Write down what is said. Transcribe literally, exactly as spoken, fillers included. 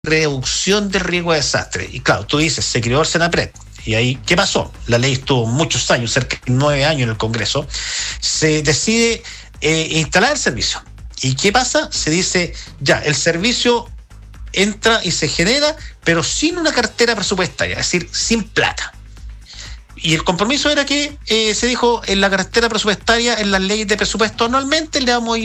reducción del riesgo de desastre. Y claro, tú dices, se creó el Senapred. Y ahí, ¿qué pasó? La ley estuvo muchos años, cerca de nueve años en el Congreso. Se decide eh, instalar el servicio. ¿Y qué pasa? Se dice, ya, el servicio entra y se genera, pero sin una cartera presupuestaria, es decir, sin plata. Y el compromiso era que eh, se dijo en la cartera presupuestaria, en las leyes de presupuesto anualmente, le vamos a ir